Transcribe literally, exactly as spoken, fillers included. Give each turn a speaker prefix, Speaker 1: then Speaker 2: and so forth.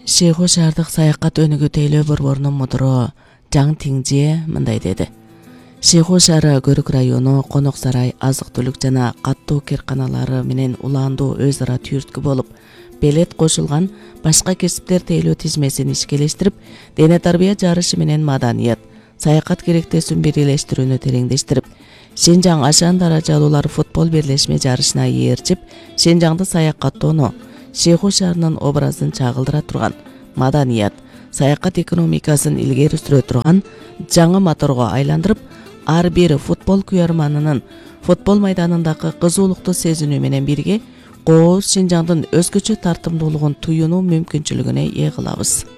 Speaker 1: Шейху шаардык саякат өнүгүү тейлөө борборунун мудуру Жаң Тиңже мындай деди. Шейху шаары Көрүк району Конок сарай, азык түлүк жана каттуу кирканалары менен улаандуу өз ара түрткү болуп, белет кошулган башка кесиптер тейлөө тизмесин ишкелештирип, дене тарбия жарышы менен маданият, саякат керектесин бирлештирүүнү тереңдештирип, Шенжаң ашан даражалуулар футбол бирлешме жарышына ээрчип, Шенжаңды саякаттоону, Шейху шаарынын образын чагылдыра турган, маданият, саякат экономикасын илгери сүрө турган жаңы моторго айландырып, ар бир футбол күйөрманынын футбол майданындагы кызуулукту сезинүү менен бирге кооз Шенжаңдын өзгөчө тартымдуулугун туюунуу мүмкүнчүлүгүнө ээ кылабыз.